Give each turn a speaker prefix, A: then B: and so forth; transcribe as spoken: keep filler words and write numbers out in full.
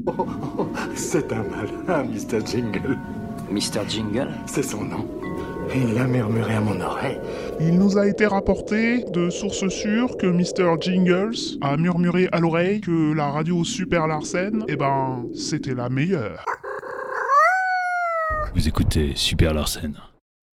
A: Oh, oh, c'est un malin, mister Jingle.
B: mister Jingle?
A: C'est son nom. Il a murmuré à mon oreille.
C: Il nous a été rapporté de sources sûres que mister Jingles a murmuré à l'oreille que la radio Super Larsen, eh ben, c'était la meilleure.
D: Vous écoutez Super Larsen.